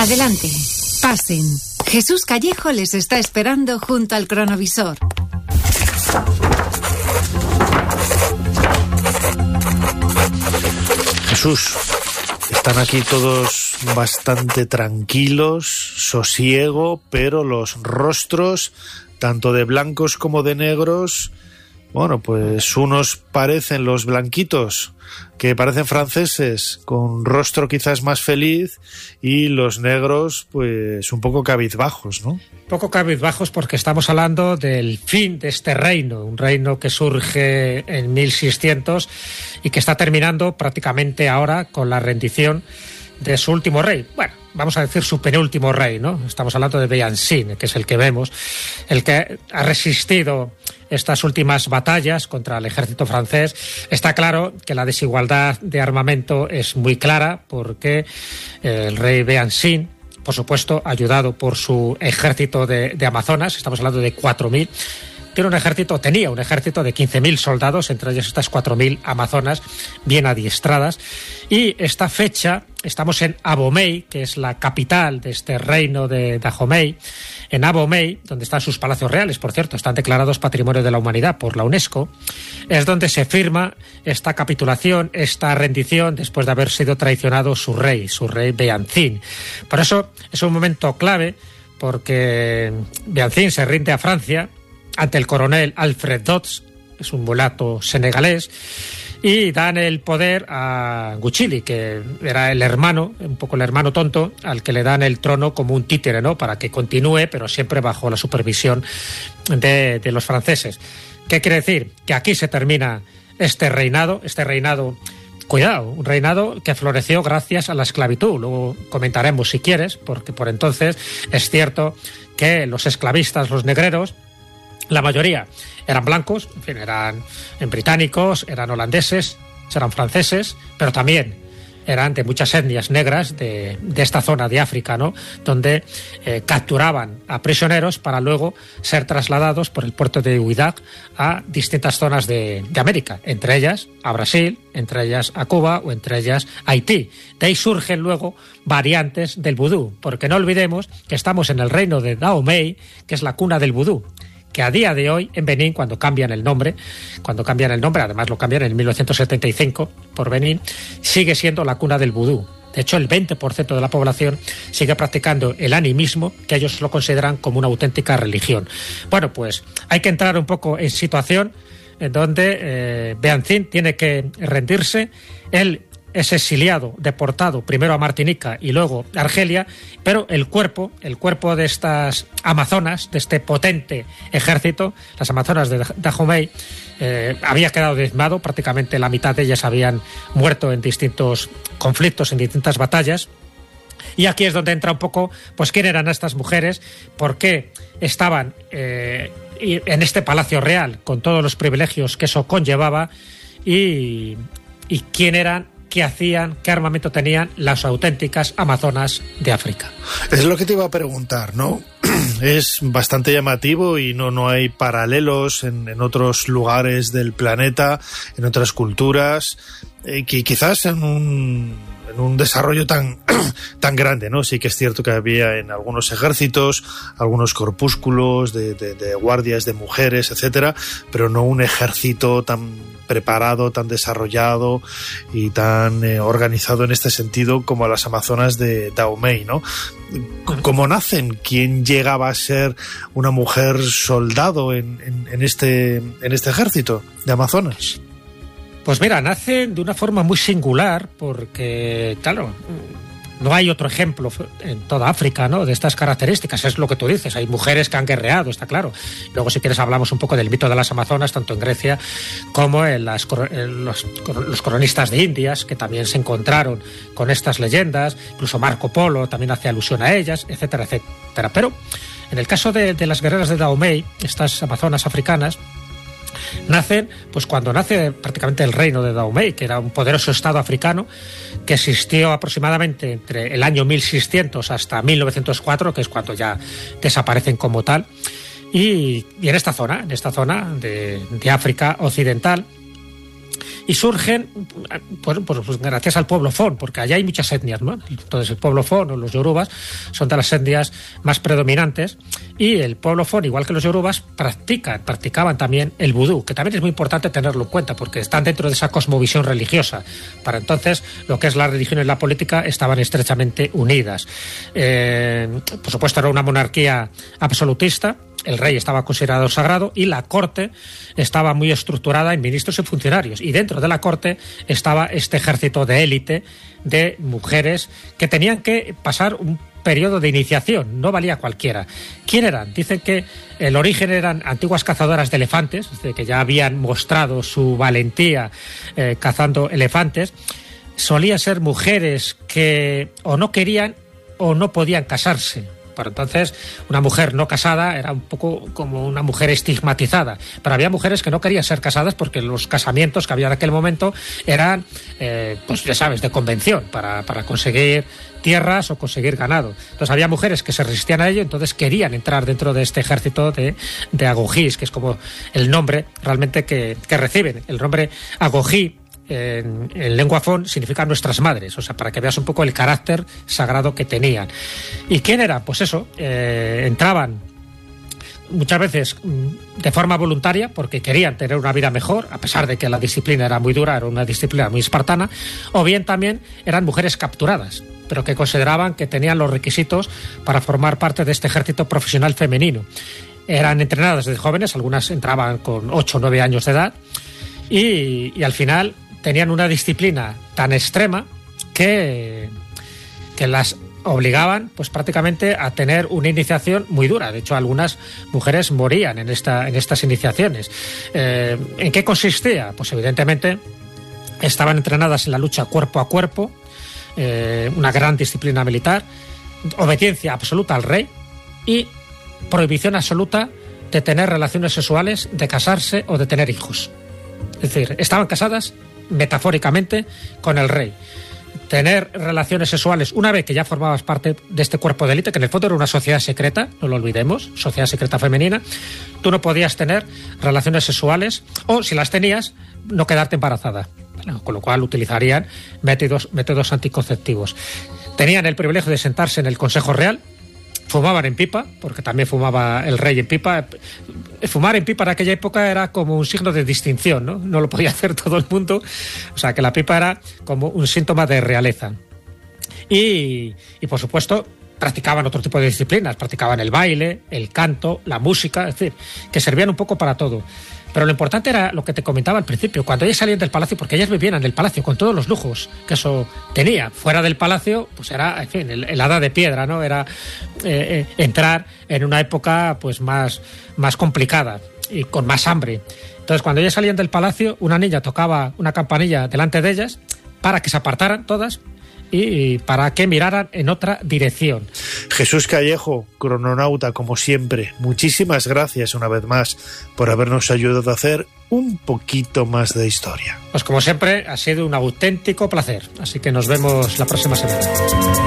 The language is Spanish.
Adelante, pasen. Jesús Callejo les está esperando junto al cronovisor. Jesús, están aquí todos bastante tranquilos, sosiego, pero los rostros, tanto de blancos como de negros, bueno, pues unos parecen los blanquitos, que parecen franceses, con rostro quizás más feliz, y los negros, pues un poco cabizbajos, ¿no? Un poco cabizbajos porque estamos hablando del fin de este reino, un reino que surge en 1600 y que está terminando prácticamente ahora con la rendición de su último rey. Bueno, vamos a decir su penúltimo rey, ¿no? Estamos hablando de Béhanzin, que es el que vemos, el que ha resistido estas últimas batallas contra el ejército francés. Está claro que la desigualdad de armamento es muy clara porque el rey Béhanzin, por supuesto, ayudado por su ejército de Amazonas, estamos hablando de 4.000, tenía un ejército de 15.000 soldados, entre ellos estas 4.000 amazonas bien adiestradas. Y esta fecha, estamos en Abomey, que es la capital de este reino de Dahomey. En Abomey, donde están sus palacios reales, por cierto, están declarados Patrimonio de la Humanidad por la UNESCO, es donde se firma esta capitulación, esta rendición, después de haber sido traicionado su rey Béhanzin. Por eso es un momento clave, porque Béhanzin se rinde a Francia ante el coronel Alfred Dodds, es un mulato senegalés, y dan el poder a Guchili, que era el hermano, un poco el hermano tonto, al que le dan el trono como un títere, ¿no?, para que continúe, pero siempre bajo la supervisión de los franceses. ¿Qué quiere decir? Que aquí se termina este reinado, cuidado, un reinado que floreció gracias a la esclavitud. Luego comentaremos si quieres, porque por entonces es cierto que los esclavistas, los negreros, la mayoría eran blancos, en fin, eran británicos, eran holandeses, eran franceses, pero también eran de muchas etnias negras de esta zona de África, ¿no?, donde capturaban a prisioneros para luego ser trasladados por el puerto de Huidac a distintas zonas de América, entre ellas a Brasil, entre ellas a Cuba o entre ellas a Haití. De ahí surgen luego variantes del vudú, porque no olvidemos que estamos en el reino de Dahomey, que es la cuna del vudú, que a día de hoy en Benín, cuando cambian el nombre, además lo cambian en 1975 por Benín, sigue siendo la cuna del vudú. De hecho, el 20% de la población sigue practicando el animismo, que ellos lo consideran como una auténtica religión. Bueno, pues hay que entrar un poco en situación en donde Béhanzin tiene que rendirse. Él es exiliado, deportado primero a Martinica y luego a Argelia, pero el cuerpo de estas amazonas, de este potente ejército, las amazonas de Dahomey, había quedado diezmado, prácticamente la mitad de ellas habían muerto en distintos conflictos, en distintas batallas. Y aquí es donde entra un poco, pues, quién eran estas mujeres, por qué estaban en este palacio real, con todos los privilegios que eso conllevaba, y quién eran, qué hacían, qué armamento tenían las auténticas amazonas de África. Es lo que te iba a preguntar, ¿no? Es bastante llamativo y no hay paralelos en otros lugares del planeta, en otras culturas, que quizás en un desarrollo tan grande, ¿no? Sí que es cierto que había en algunos ejércitos algunos corpúsculos de guardias de mujeres, etcétera, pero no un ejército tan preparado, tan desarrollado y tan organizado en este sentido como las amazonas de Dahomey, ¿no? ¿Cómo nacen? ¿Quién llegaba a ser una mujer soldado en este ejército de amazonas? Pues mira, nacen de una forma muy singular porque, claro, no hay otro ejemplo en toda África, ¿no?, de estas características. Es lo que tú dices, hay mujeres que han guerreado, está claro. Luego, si quieres, hablamos un poco del mito de las amazonas, tanto en Grecia como en los cronistas de Indias, que también se encontraron con estas leyendas. Incluso Marco Polo también hace alusión a ellas, etcétera, etcétera. Pero en el caso de las guerreras de Dahomey, estas amazonas africanas, nacen, pues cuando nace prácticamente el reino de Dahomey, que era un poderoso estado africano que existió aproximadamente entre el año 1600 hasta 1904, que es cuando ya desaparecen como tal, y en esta zona de África occidental. y surgen pues gracias al pueblo Fon, porque allá hay muchas etnias, ¿no? Entonces el pueblo Fon o los yorubas son de las etnias más predominantes, y el pueblo Fon, igual que los yorubas, practicaban también el vudú, que también es muy importante tenerlo en cuenta, porque están dentro de esa cosmovisión religiosa. Para entonces, lo que es la religión y la política estaban estrechamente unidas. Por supuesto, era una monarquía absolutista. El rey estaba considerado sagrado y la corte estaba muy estructurada en ministros y funcionarios. Y dentro de la corte estaba este ejército de élite de mujeres que tenían que pasar un periodo de iniciación, no valía cualquiera. ¿Quién eran? Dicen que el origen eran antiguas cazadoras de elefantes, es decir, que ya habían mostrado su valentía cazando elefantes. Solían ser mujeres que o no querían o no podían casarse. Por entonces, una mujer no casada era un poco como una mujer estigmatizada. Pero había mujeres que no querían ser casadas porque los casamientos que había en aquel momento eran, pues ya sabes, de convención, para conseguir tierras o conseguir ganado. Entonces había mujeres que se resistían a ello, entonces querían entrar dentro de este ejército de agogís, que es como el nombre realmente que reciben. El nombre agogí en lengua Fon significa nuestras madres, o sea, para que veas un poco el carácter sagrado que tenían. ¿Y quién era? Pues eso, entraban muchas veces de forma voluntaria porque querían tener una vida mejor, a pesar de que la disciplina era muy dura, era una disciplina muy espartana, o bien también eran mujeres capturadas, pero que consideraban que tenían los requisitos para formar parte de este ejército profesional femenino. Eran entrenadas desde jóvenes, algunas entraban con 8 o 9 años de edad, y al final tenían una disciplina tan extrema que las obligaban pues prácticamente a tener una iniciación muy dura. De hecho, algunas mujeres morían en estas iniciaciones. ¿En qué consistía? Pues evidentemente estaban entrenadas en la lucha cuerpo a cuerpo, una gran disciplina militar, obediencia absoluta al rey y prohibición absoluta de tener relaciones sexuales, de casarse o de tener hijos. Es decir, estaban casadas metafóricamente con el rey. Tener relaciones sexuales una vez que ya formabas parte de este cuerpo de élite, que en el fondo era una sociedad secreta, no lo olvidemos, sociedad secreta femenina, tú no podías tener relaciones sexuales, o si las tenías, no quedarte embarazada. Bueno, con lo cual utilizarían métodos anticonceptivos. Tenían el privilegio de sentarse en el Consejo Real. Fumaban en pipa, porque también fumaba el rey en pipa. Fumar en pipa en aquella época era como un signo de distinción, ¿no? No lo podía hacer todo el mundo. O sea, que la pipa era como un síntoma de realeza. Y por supuesto, practicaban otro tipo de disciplinas. Practicaban el baile, el canto, la música, es decir, que servían un poco para todo. Pero lo importante era lo que te comentaba al principio, cuando ellas salían del palacio, porque ellas vivían en el palacio con todos los lujos que eso tenía. Fuera del palacio, pues era, en fin, el hada de piedra, ¿no? Era entrar en una época pues más complicada y con más hambre. Entonces, cuando ellas salían del palacio, una niña tocaba una campanilla delante de ellas para que se apartaran todas y para que miraran en otra dirección. Jesús Callejo, crononauta, como siempre, muchísimas gracias una vez más por habernos ayudado a hacer un poquito más de historia. Pues como siempre, ha sido un auténtico placer. Así que nos vemos la próxima semana.